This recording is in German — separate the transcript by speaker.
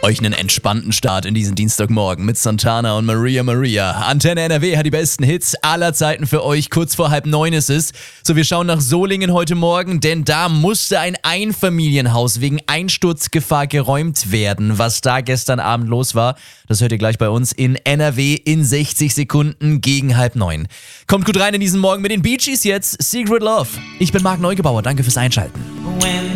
Speaker 1: Euch einen entspannten Start in diesen Dienstagmorgen mit Santana und Maria Maria. Antenne NRW hat die besten Hits aller Zeiten für euch. Kurz vor 8:30 ist es. So, wir schauen nach Solingen heute Morgen, denn da musste ein Einfamilienhaus wegen Einsturzgefahr geräumt werden. Was da gestern Abend los war, das hört ihr gleich bei uns in NRW in 60 Sekunden gegen 8:30. Kommt gut rein in diesen Morgen mit den Bee Gees jetzt. Secret Love. Ich bin Marc Neugebauer. Danke fürs Einschalten.